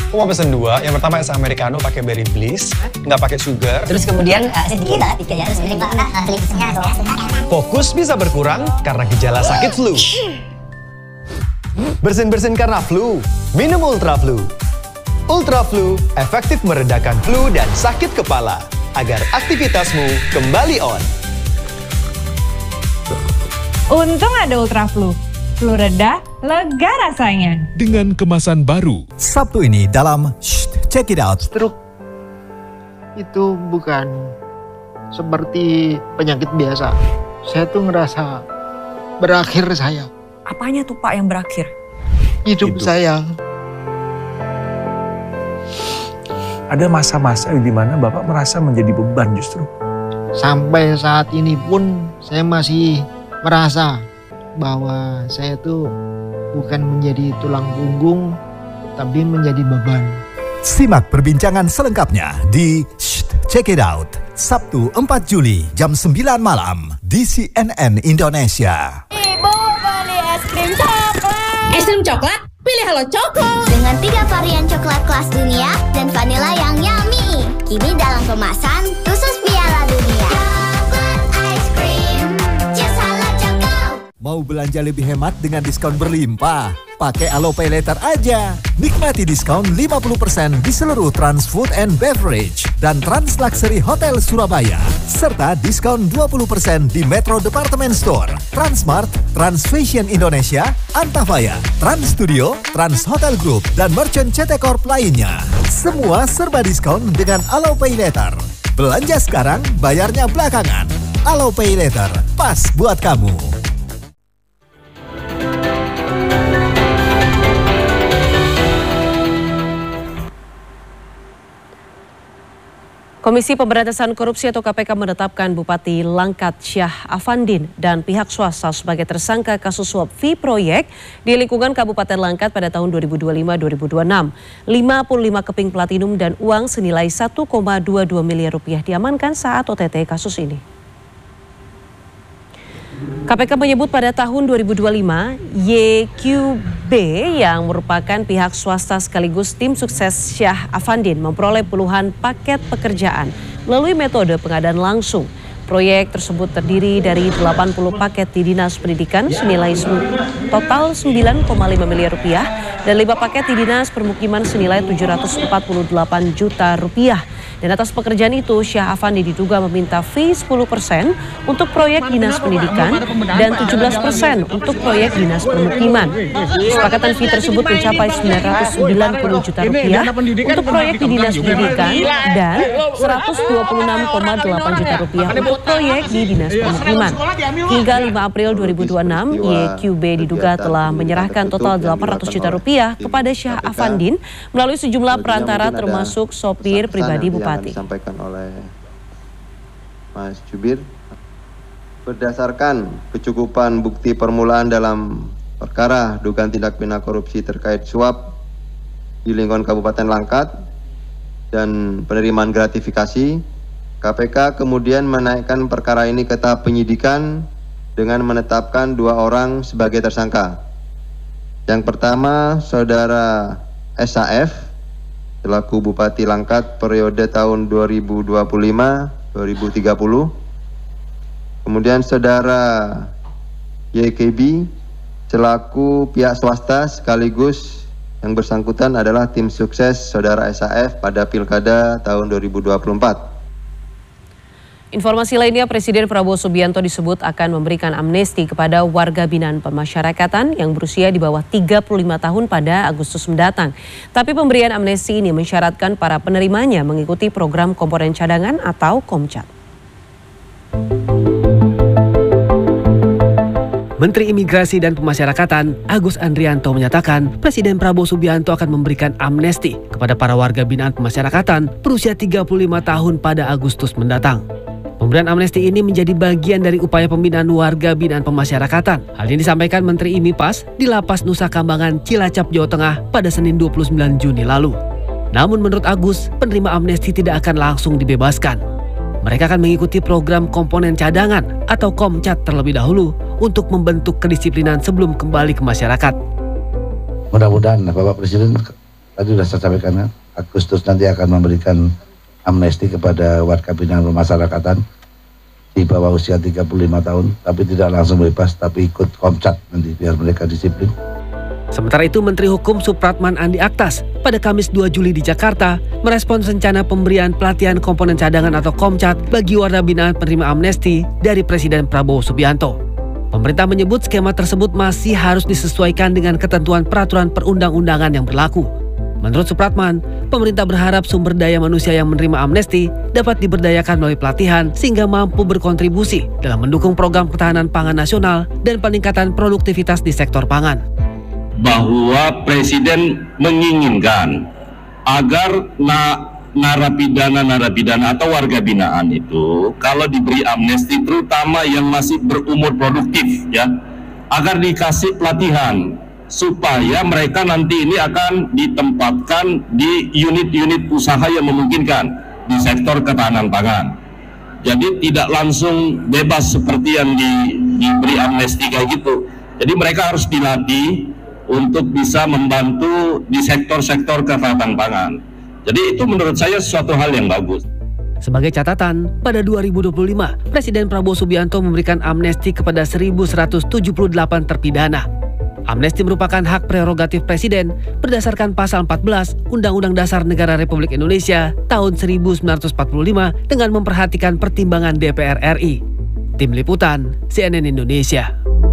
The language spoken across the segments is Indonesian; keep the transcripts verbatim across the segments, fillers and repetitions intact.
Aku mau pesen dua. Yang pertama es americano pakai berry bliss, nggak pakai sugar. Terus kemudian uh, sedikit lah, tiga ya. Terus kemudian Fokus bisa berkurang karena gejala sakit flu. Bersin-bersin karena flu, minum Ultra Flu. Ultra Flu efektif meredakan flu dan sakit kepala agar aktivitasmu kembali on. Untung ada Ultra Flu. Flu reda, lega rasanya. Dengan kemasan baru. Sabtu ini dalam Shh, Check It Out. Stroke itu bukan seperti penyakit biasa. Saya tuh ngerasa berakhir saya. Apanya tuh Pak yang berakhir? Hidup, Hidup. saya. Ada masa-masa di mana Bapak merasa menjadi beban justru. Sampai saat ini pun saya masih merasa bahwa saya tuh bukan menjadi tulang punggung, tapi menjadi beban. Simak perbincangan selengkapnya di Shh, Check It Out. Sabtu empat Juli jam sembilan malam di C N N Indonesia. Ibu beli es krim coklat. Es krim coklat? Pilih Halo Choco. Dengan tiga varian coklat kelas dunia dan vanila yang yummy. Kini dalam kemasan khusus Piala Dunia. Coklat ice cream, just Halo Choco. Mau belanja lebih hemat dengan diskon berlimpah? Pakai Alo Pay Later aja. Nikmati diskon lima puluh persen di seluruh Trans Food and Beverage dan Trans Luxury Hotel Surabaya. Serta diskon dua puluh persen di Metro Department Store, Transmart, Trans Fashion Indonesia, Antafaya, Trans Studio, Trans Hotel Group, dan Merchant C T Corp lainnya. Semua serba diskon dengan Alo Pay Later. Belanja sekarang, bayarnya belakangan. Alo Pay Later, pas buat kamu. Komisi Pemberantasan Korupsi atau K P K menetapkan Bupati Langkat Syah Afandin dan pihak swasta sebagai tersangka kasus suap fee proyek di lingkungan Kabupaten Langkat pada tahun dua ribu dua puluh lima dua ribu dua puluh enam. lima puluh lima keping platinum dan uang senilai satu koma dua dua miliar rupiah diamankan saat O T T kasus ini. K P K menyebut pada tahun dua ribu dua puluh lima, Y Q B yang merupakan pihak swasta sekaligus tim sukses Syah Afandin memperoleh puluhan paket pekerjaan melalui metode pengadaan langsung. Proyek tersebut terdiri dari delapan puluh paket di Dinas Pendidikan senilai total sembilan koma lima miliar rupiah dan lima paket di Dinas Permukiman senilai tujuh ratus empat puluh delapan juta rupiah. Dan atas pekerjaan itu, Syah Afandi diduga meminta fee sepuluh persen untuk proyek Dinas Pendidikan dan tujuh belas persen untuk proyek Dinas Permukiman. Kesepakatan fee tersebut mencapai sembilan ratus sembilan puluh juta rupiah untuk proyek di Dinas Pendidikan dan seratus dua puluh enam koma delapan juta rupiah untuk proyek di Dinas Permukiman. Hingga lima April dua ribu dua puluh enam, Y Q B diduga telah menyerahkan total delapan ratus juta rupiah kepada Syah Afandin melalui sejumlah perantara termasuk sopir pribadi Bupati. Disampaikan oleh Mas Jubir, berdasarkan kecukupan bukti permulaan dalam perkara dugaan tindak pidana korupsi terkait suap di lingkungan Kabupaten Langkat dan penerimaan gratifikasi, K P K kemudian menaikkan perkara ini ke tahap penyidikan dengan menetapkan dua orang sebagai tersangka. Yang pertama, Saudara S A F selaku Bupati Langkat periode tahun dua ribu dua puluh lima sampai dua ribu tiga puluh. Kemudian Saudara Y K B selaku pihak swasta sekaligus yang bersangkutan adalah tim sukses Saudara S A F pada Pilkada tahun dua ribu dua puluh empat. Informasi lainnya, Presiden Prabowo Subianto disebut akan memberikan amnesti kepada warga binaan pemasyarakatan yang berusia di bawah tiga puluh lima tahun pada Agustus mendatang. Tapi pemberian amnesti ini mensyaratkan para penerimanya mengikuti program komponen cadangan atau Komcat. Menteri Imigrasi dan Pemasyarakatan Agus Andrianto menyatakan Presiden Prabowo Subianto akan memberikan amnesti kepada para warga binaan pemasyarakatan berusia tiga puluh lima tahun pada Agustus mendatang. Pemberian amnesti ini menjadi bagian dari upaya pembinaan warga binaan pemasyarakatan. Hal ini disampaikan Menteri Imipas di Lapas Nusa Kambangan, Cilacap, Jawa Tengah pada Senin dua puluh sembilan Juni lalu. Namun menurut Agus, penerima amnesti tidak akan langsung dibebaskan. Mereka akan mengikuti program komponen cadangan atau Komcat terlebih dahulu untuk membentuk kedisiplinan sebelum kembali ke masyarakat. Mudah-mudahan Bapak Presiden tadi sudah saya sampaikan, Agustus nanti akan memberikan amnesti kepada warga binaan pemasyarakatan di bawah usia tiga puluh lima tahun, tapi tidak langsung bebas, tapi ikut Komcat nanti biar mereka disiplin. Sementara itu, Menteri Hukum Supratman Andi Aktas pada Kamis dua Juli di Jakarta merespons rencana pemberian pelatihan komponen cadangan atau Komcat bagi warga binaan penerima amnesti dari Presiden Prabowo Subianto. Pemerintah menyebut skema tersebut masih harus disesuaikan dengan ketentuan peraturan perundang-undangan yang berlaku. Menurut Supratman, pemerintah berharap sumber daya manusia yang menerima amnesti dapat diberdayakan melalui pelatihan sehingga mampu berkontribusi dalam mendukung program ketahanan pangan nasional dan peningkatan produktivitas di sektor pangan. Bahwa Presiden menginginkan agar na narapidana-narapidana atau warga binaan itu kalau diberi amnesti, terutama yang masih berumur produktif ya, agar dikasih pelatihan supaya mereka nanti ini akan ditempatkan di unit-unit usaha yang memungkinkan di sektor ketahanan pangan. Jadi tidak langsung bebas seperti yang di, diberi amnesti kayak gitu. Jadi mereka harus dilatih untuk bisa membantu di sektor-sektor ketahanan pangan. Jadi itu menurut saya suatu hal yang bagus. Sebagai catatan, pada dua ribu dua puluh lima, Presiden Prabowo Subianto memberikan amnesti kepada seribu seratus tujuh puluh delapan terpidana. Amnesti merupakan hak prerogatif Presiden berdasarkan pasal empat belas Undang-Undang Dasar Negara Republik Indonesia tahun seribu sembilan ratus empat puluh lima dengan memperhatikan pertimbangan D P R R I. Tim Liputan, C N N Indonesia.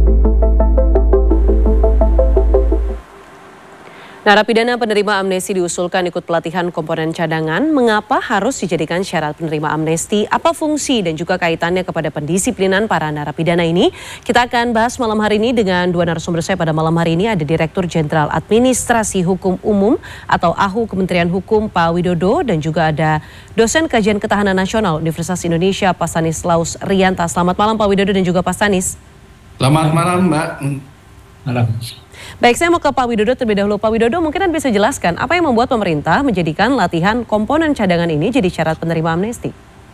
Narapidana penerima amnesti diusulkan ikut pelatihan komponen cadangan. Mengapa harus dijadikan syarat penerima amnesti? Apa fungsi dan juga kaitannya kepada pendisiplinan para narapidana ini? Kita akan bahas malam hari ini dengan dua narasumber saya pada malam hari ini. Ada Direktur Jenderal Administrasi Hukum Umum atau A H U Kementerian Hukum Pak Widodo, dan juga ada Dosen Kajian Ketahanan Nasional Universitas Indonesia Pak Stanislaus Rianta. Selamat malam Pak Widodo dan juga Pak Stanis. Selamat malam Mbak. Malam. Baik, saya mau ke Pak Widodo terlebih dahulu. Pak Widodo, mungkin Anda bisa jelaskan apa yang membuat pemerintah menjadikan latihan komponen cadangan ini jadi syarat penerima amnesti?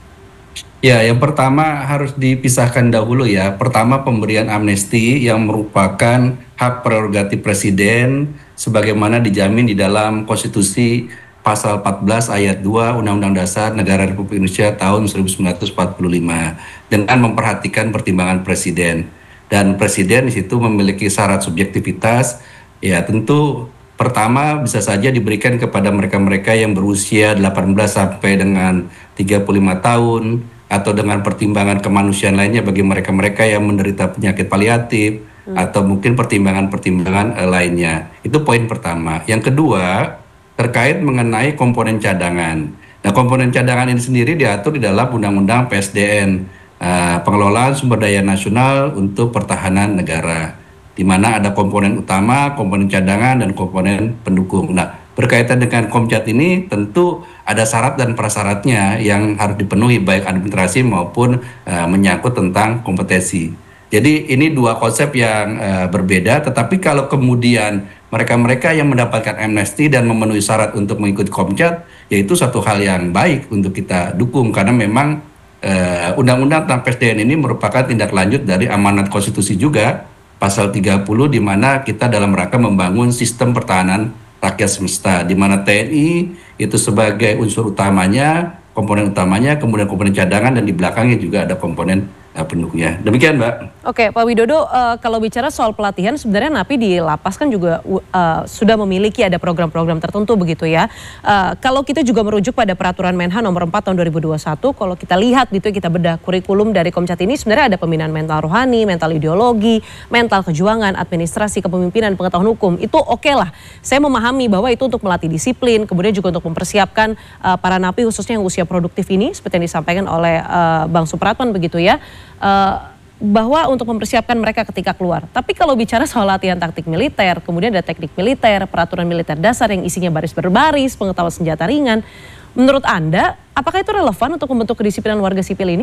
Ya, yang pertama harus dipisahkan dahulu ya. Pertama, pemberian amnesti yang merupakan hak prerogatif Presiden sebagaimana dijamin di dalam Konstitusi Pasal empat belas ayat dua Undang-Undang Dasar Negara Republik Indonesia tahun seribu sembilan ratus empat puluh lima dengan memperhatikan pertimbangan Presiden. Dan Presiden di situ memiliki syarat subjektivitas, ya tentu pertama bisa saja diberikan kepada mereka-mereka yang berusia delapan belas sampai dengan tiga puluh lima tahun, atau dengan pertimbangan kemanusiaan lainnya bagi mereka-mereka yang menderita penyakit paliatif, hmm. atau mungkin pertimbangan-pertimbangan eh, lainnya. Itu poin pertama. Yang kedua, terkait mengenai komponen cadangan. Nah, komponen cadangan ini sendiri diatur di dalam Undang-Undang P S D N. Uh, pengelolaan sumber daya nasional untuk pertahanan negara, di mana ada komponen utama, komponen cadangan, dan komponen pendukung. Nah, berkaitan dengan Komcat ini tentu ada syarat dan prasyaratnya yang harus dipenuhi baik administrasi maupun uh, menyangkut tentang kompetensi. Jadi ini dua konsep yang uh, berbeda, tetapi kalau kemudian mereka-mereka yang mendapatkan amnesti dan memenuhi syarat untuk mengikuti Komcat, yaitu satu hal yang baik untuk kita dukung, karena memang Uh, Undang-Undang tentang P S D N ini merupakan tindak lanjut dari amanat konstitusi juga, pasal tiga puluh, di mana kita dalam rangka membangun sistem pertahanan rakyat semesta, di mana T N I itu sebagai unsur utamanya, komponen utamanya, kemudian komponen cadangan, dan di belakangnya juga ada komponen uh, pendukungnya. Demikian Mbak. Oke Pak Widodo, uh, kalau bicara soal pelatihan, sebenarnya Napi di lapas kan juga uh, sudah memiliki ada program-program tertentu begitu ya. Uh, kalau kita juga merujuk pada peraturan Menhan nomor empat tahun dua ribu dua puluh satu, kalau kita lihat gitu kita bedah kurikulum dari Komcat ini, sebenarnya ada pembinaan mental rohani, mental ideologi, mental kejuangan, administrasi, kepemimpinan, pengetahuan hukum. Itu oke okay lah. Saya memahami bahwa itu untuk melatih disiplin, kemudian juga untuk mempersiapkan uh, para napi khususnya yang usia produktif ini, seperti yang disampaikan oleh uh, Bang Supratman begitu ya. Uh, bahwa untuk mempersiapkan mereka ketika keluar. Tapi kalau bicara soal latihan taktik militer, kemudian ada teknik militer, peraturan militer dasar yang isinya baris berbaris, pengetahuan senjata ringan. Menurut Anda, apakah itu relevan untuk membentuk kedisiplinan warga sipil ini?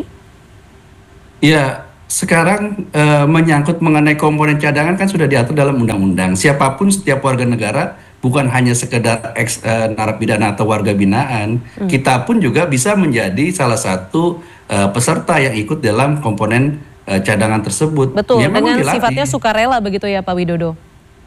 Ya, sekarang e, menyangkut mengenai komponen cadangan kan sudah diatur dalam undang-undang. Siapapun setiap warga negara, bukan hanya sekedar ex e, narapidana atau warga binaan, hmm. kita pun juga bisa menjadi salah satu e, peserta yang ikut dalam komponen cadangan tersebut. Betul, ya, dengan sifatnya sukarela begitu ya Pak Widodo?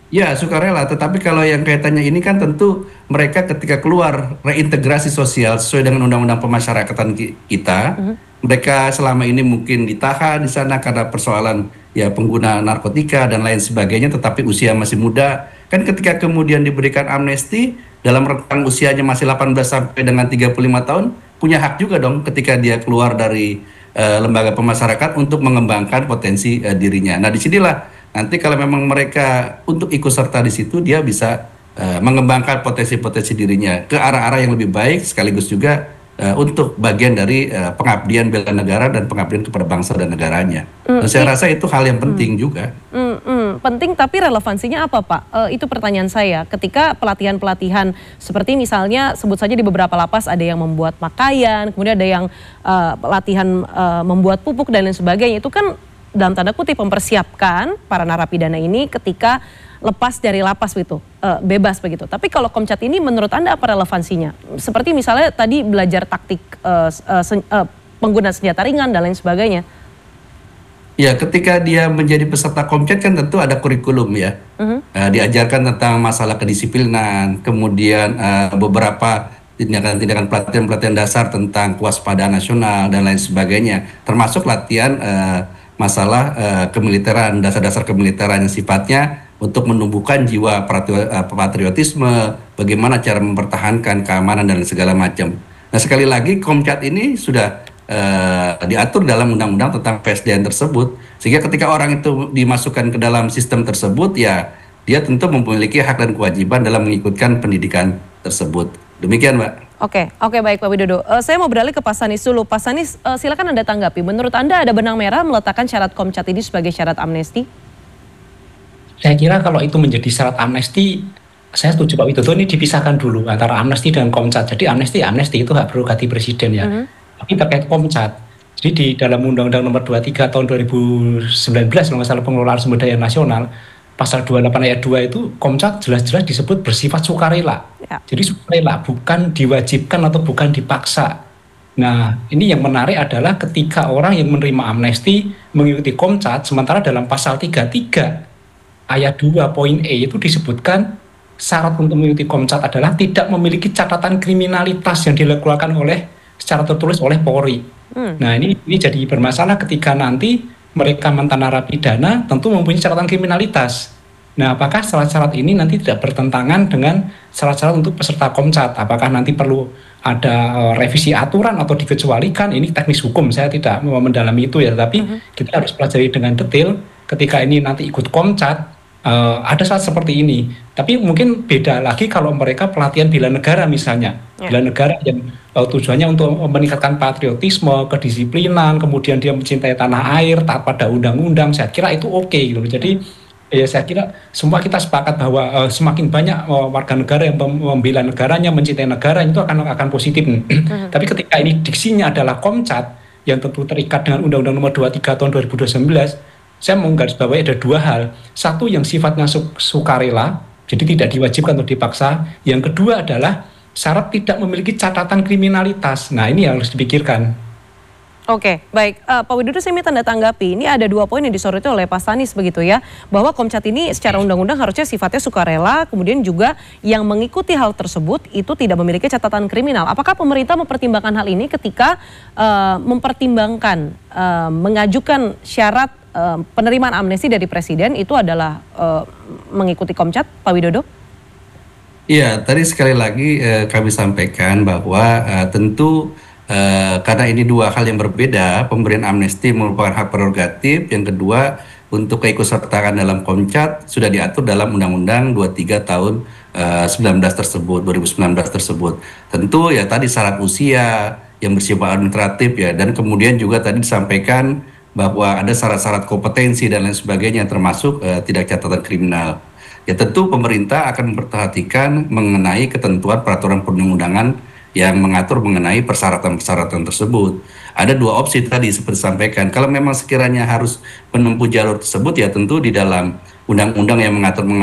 Ya, sukarela. Tetapi kalau yang kaitannya ini kan tentu mereka ketika keluar reintegrasi sosial sesuai dengan undang-undang pemasyarakatan kita, mm-hmm. mereka selama ini mungkin ditahan di sana karena persoalan ya pengguna narkotika dan lain sebagainya, tetapi usia masih muda. Kan ketika kemudian diberikan amnesti dalam rentang usianya masih delapan belas sampai dengan tiga puluh lima tahun, punya hak juga dong ketika dia keluar dari uh, lembaga pemasyarakatan untuk mengembangkan potensi uh, dirinya. Nah, disinilah nanti kalau memang mereka untuk ikut serta di situ, dia bisa uh, mengembangkan potensi-potensi dirinya ke arah-arah yang lebih baik, sekaligus juga uh, untuk bagian dari uh, pengabdian bela negara dan pengabdian kepada bangsa dan negaranya. Mm, dan saya rasa itu hal yang penting mm, juga. Mm, mm, penting, tapi relevansinya apa, Pak? Uh, itu pertanyaan saya. Ketika pelatihan-pelatihan seperti misalnya sebut saja di beberapa lapas ada yang membuat pakaian, kemudian ada yang uh, pelatihan uh, membuat pupuk dan lain sebagainya, itu kan dalam tanda kutip mempersiapkan para narapidana ini ketika lepas dari lapas begitu, uh, bebas begitu. Tapi kalau Komcat ini menurut Anda apa relevansinya? Seperti misalnya tadi belajar taktik uh, uh, sen, uh, pengguna senjata ringan dan lain sebagainya. Ya, ketika dia menjadi peserta Komcat kan tentu ada kurikulum ya. Uh-huh. Uh, diajarkan tentang masalah kedisiplinan, kemudian uh, beberapa tindakan-tindakan pelatihan-pelatihan dasar tentang kewaspadaan nasional dan lain sebagainya. Termasuk latihan uh, masalah uh, kemiliteran, dasar-dasar kemiliteran yang sifatnya untuk menumbuhkan jiwa patriotisme, bagaimana cara mempertahankan keamanan dan segala macam. Nah, sekali lagi Komcat ini sudah uh, diatur dalam undang-undang tentang P S D N tersebut, sehingga ketika orang itu dimasukkan ke dalam sistem tersebut, ya dia tentu memiliki hak dan kewajiban dalam mengikutkan pendidikan tersebut. Demikian, Mbak. Oke, oke baik Pak Widodo. Uh, saya mau beralih ke Pak Sanis dulu. Pak Sanis, uh, silakan Anda tanggapi. Menurut Anda ada benang merah meletakkan syarat Komcat ini sebagai syarat amnesti? Saya kira kalau itu menjadi syarat amnesti, saya setuju Pak Widodo, ini dipisahkan dulu antara amnesti dan Komcat. Jadi amnesti, amnesti itu hak prerogatif presiden ya. Mm-hmm. Tapi terkait Komcat, jadi di dalam Undang-Undang Nomor dua puluh tiga Tahun dua ribu sembilan belas masalah pengelolaan sumber daya nasional, Pasal dua puluh delapan ayat dua itu Komcat jelas-jelas disebut bersifat sukarela. Ya. Jadi sukarela, bukan diwajibkan atau bukan dipaksa. Nah, ini yang menarik adalah ketika orang yang menerima amnesti mengikuti Komcat, sementara dalam pasal tiga puluh tiga ayat dua poin E itu disebutkan syarat untuk mengikuti Komcat adalah tidak memiliki catatan kriminalitas yang dilakukan oleh secara tertulis oleh Polri. Hmm. Nah, ini ini jadi bermasalah ketika nanti mereka mantan narapidana tentu mempunyai catatan kriminalitas. Nah, apakah syarat-syarat ini nanti tidak bertentangan dengan syarat-syarat untuk peserta Komcat? Apakah nanti perlu ada uh, revisi aturan atau dikecualikan? Ini teknis hukum, saya tidak mau mendalami itu ya, tapi uh-huh. kita harus pelajari dengan detail ketika ini nanti ikut Komcat. Uh, ada saat seperti ini, tapi mungkin beda lagi kalau mereka pelatihan bela negara misalnya, ya. Bela negara yang uh, tujuannya untuk meningkatkan patriotisme, kedisiplinan, kemudian dia mencintai tanah air, taat pada undang-undang. Saya kira itu oke okay, gitu. Jadi ya saya kira semua kita sepakat bahwa uh, semakin banyak uh, warga negara yang membela negaranya, mencintai negara, itu akan akan positif. Uh-huh. Tapi ketika ini diksinya adalah Komcat yang tentu terikat dengan Undang-Undang Nomor dua puluh tiga Tahun dua ribu sembilan belas. Saya mau garis bawahi ada dua hal. Satu yang sifatnya su- sukarela, jadi tidak diwajibkan atau dipaksa. Yang kedua adalah syarat tidak memiliki catatan kriminalitas. Nah, ini yang harus dipikirkan. Oke, baik. Uh, Pak Widodo, saya minta Anda tanggapi. Ini ada dua poin yang disoroti oleh Pak Sanis begitu ya, bahwa Komcat ini secara undang-undang harusnya sifatnya sukarela, kemudian juga yang mengikuti hal tersebut itu tidak memiliki catatan kriminal. Apakah pemerintah mempertimbangkan hal ini ketika uh, mempertimbangkan uh, mengajukan syarat Uh, penerimaan amnesti dari Presiden itu adalah uh, mengikuti Komcat, Pak Widodo? Iya, tadi sekali lagi uh, kami sampaikan bahwa uh, tentu uh, karena ini dua hal yang berbeda, pemberian amnesti merupakan hak prerogatif. Yang kedua, untuk keikutsertaan dalam Komcat sudah diatur dalam Undang-Undang dua puluh tiga Tahun uh, sembilan belas tersebut, dua ribu sembilan belas tersebut. Tentu ya tadi syarat usia yang bersifat administratif ya, dan kemudian juga tadi disampaikan bahwa ada syarat-syarat kompetensi dan lain sebagainya, termasuk uh, tidak catatan kriminal. Ya tentu pemerintah akan memperhatikan mengenai ketentuan peraturan perundang-undangan yang mengatur mengenai persyaratan-persyaratan tersebut. Ada dua opsi tadi seperti disampaikan. Kalau memang sekiranya harus menempuh jalur tersebut, ya tentu di dalam undang-undang yang mengatur